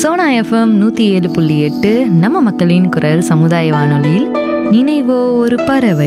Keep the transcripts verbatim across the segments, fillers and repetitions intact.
Sona FM நூற்றி ஏழு புள்ளி எட்டு நம்ம மக்களின் குரல் சமுதாய வானொலியில் நினைவோ ஒரு பறவை.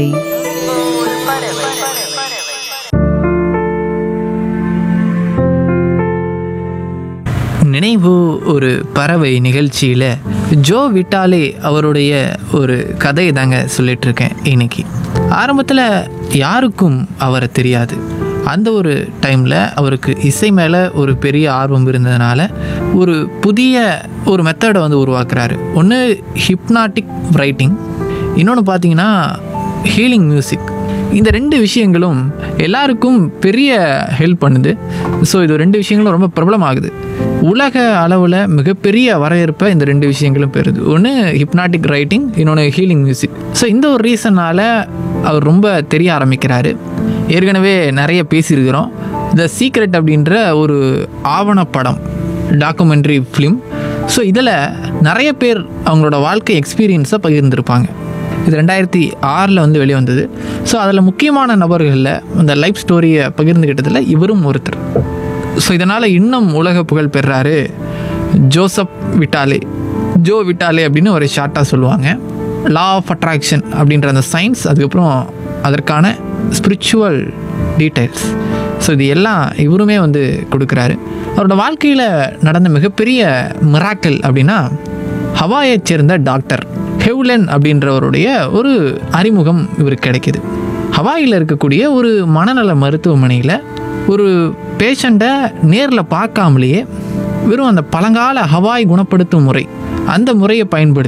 நினைவு ஒரு பறவை நிகழ்ச்சியில் ஜோ விட்டாலே அவருடைய ஒரு கதையை தாங்க சொல்லிட்டு இருக்கேன் இன்னைக்கு. ஆரம்பத்தில் யாருக்கும் அவரை தெரியாது. அந்த ஒரு டைமில் அவருக்கு இசை மேலே ஒரு பெரிய ஆர்வம் இருந்ததுனால ஒரு புதிய ஒரு மெத்தடை வந்து உருவாக்குறாரு. ஒன்று ஹிப்னாட்டிக் ரைட்டிங், இன்னொன்று பார்த்தீங்கன்னா ஹீலிங் மியூசிக். இந்த ரெண்டு விஷயங்களும் எல்லாருக்கும் பெரிய ஹெல்ப் பண்ணுது. ஸோ இது ரெண்டு விஷயங்களும் ரொம்ப பிரபலமாகுது. உலக அளவில் மிகப்பெரிய வரவேற்பை இந்த ரெண்டு விஷயங்களும் பெறுது. ஒன்று ஹிப்னாட்டிக் ரைட்டிங், இன்னொன்று ஹீலிங் மியூசிக். ஸோ இந்த ஒரு ரீசனால் அவர் ரொம்ப தெரிய ஆரம்பிக்கிறாரு. ஏற்கனவே நிறைய பேசியிருக்கிறோம். த சீக்ரெட் அப்படின்ற ஒரு ஆவணப்படம், டாக்குமெண்ட்ரி ஃபிலிம். ஸோ இதில் நிறைய பேர் அவங்களோட வாழ்க்கை எக்ஸ்பீரியன்ஸை பகிர்ந்துருப்பாங்க. இது ரெண்டாயிரத்தி ஆறில் வந்து வெளியே வந்தது. ஸோ அதில் முக்கியமான நபர்களில் அந்த லைஃப் ஸ்டோரியை பகிர்ந்துக்கிட்டதில் இவரும் ஒருத்தர். ஸோ இதனால் இன்னும் உலக புகழ் பெறுறாரு ஜோசப் விட்டாலே, ஜோ விட்டாலே அப்படின்னு ஒரு ஷார்ட்டாக சொல்லுவாங்க. லா ஆஃப் அட்ராக்ஷன் அப்படின்ற அந்த சயின்ஸ், அதுக்கப்புறம் அதற்கான ஸ்பிரிச்சுவல் டீட்டெயில்ஸ், ஸோ இது எல்லாம் இவருமே வந்து கொடுக்குறாரு. அவரோட வாழ்க்கையில் நடந்த மிகப்பெரிய மிராக்கிள் அப்படின்னா ஹவாயைச் சேர்ந்த டாக்டர் ஹெவ்லன் அப்படின்றவருடைய ஒரு அறிமுகம் இவருக்கு கிடைக்கிது. ஹவாயில் இருக்கக்கூடிய ஒரு மனநல மருத்துவமனையில் ஒரு பேஷண்ட்டை நேரில் பார்க்காமலேயே வெறும் அந்த பழங்கால ஹவாய் குணப்படுத்தும் முறை, அந்த முறையை பயன்படுத்தி